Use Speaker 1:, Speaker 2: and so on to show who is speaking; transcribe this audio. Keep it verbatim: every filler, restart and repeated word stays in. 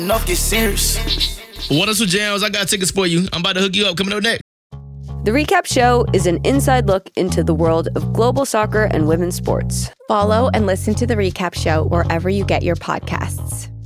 Speaker 1: Enough get serious.
Speaker 2: What are some jams? I got tickets for you. I'm about to hook you up. Coming up next.
Speaker 3: The Recap Show is an inside look into the world of global soccer and women's sports.
Speaker 4: Follow and listen to The Recap Show wherever you get your podcasts.